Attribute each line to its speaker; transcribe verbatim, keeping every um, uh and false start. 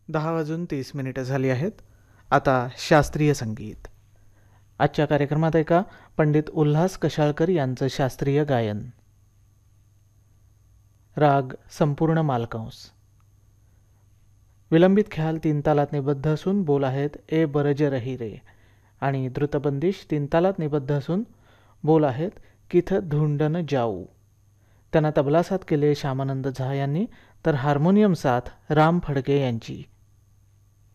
Speaker 1: दहा वाजून तीस मिनिटं झाली आहेत. आता शास्त्रीय संगीत. आजच्या कार्यक्रमात ऐका पंडित उल्हास कशाळकर यांचं शास्त्रीय गायन. राग संपूर्ण मालकंस. विलंबित ख्याल तीन तालात निबद्ध असून बोल आहेत ए बरज रही रे, आणि द्रुतबंदिश तीन तालात निबद्ध असून बोल आहेत किथ धुंडन जाऊ. त्यांना तबला साथ केले श्यामानंद झा यांनी, तर हार्मोनियम साथ राम फडके यांची.